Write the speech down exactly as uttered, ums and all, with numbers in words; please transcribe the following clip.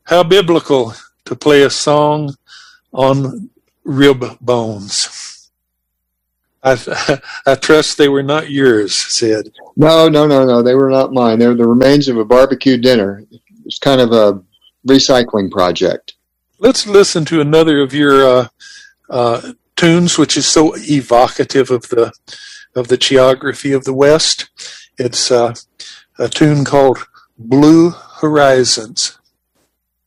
How biblical to play a song on rib bones. I, I trust they were not yours, Sid. No, no, no, no. They were not mine. They were the remains of a barbecue dinner. It's kind of a recycling project. Let's listen to another of your uh, uh, tunes, which is so evocative of the of the geography of the West. It's uh, a tune called Blue Horizons.